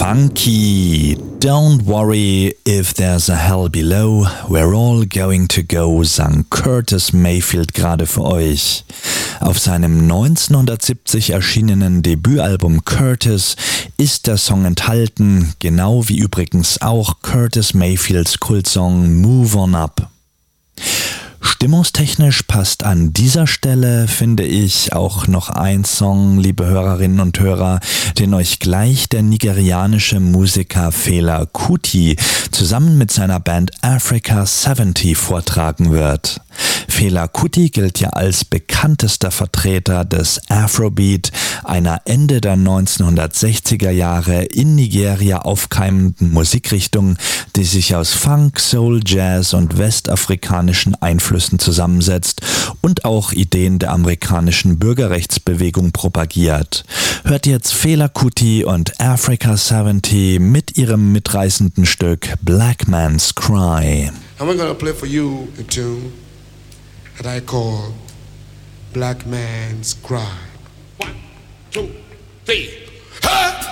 Funky. Don't worry if there's a hell below, we're all going to go, sang Curtis Mayfield gerade für euch. Auf seinem 1970 erschienenen Debütalbum Curtis ist der Song enthalten, genau wie übrigens auch Curtis Mayfields Kultsong Move On Up. Stimmungstechnisch passt an dieser Stelle, finde ich, auch noch ein Song, liebe Hörerinnen und Hörer, den euch gleich der nigerianische Musiker Fela Kuti zusammen mit seiner Band Africa 70 vortragen wird. Fela Kuti gilt ja als bekanntester Vertreter des Afrobeat, einer Ende der 1960er Jahre in Nigeria aufkeimenden Musikrichtung, die sich aus Funk, Soul, Jazz und westafrikanischen Einflüssen zusammensetzt und auch Ideen der amerikanischen Bürgerrechtsbewegung propagiert. Hört jetzt Fela Kuti und Africa 70 mit ihrem mitreißenden Stück Black Man's Cry. I'm gonna play for you a tune that I call Black Man's Cry. 1, 2, 3.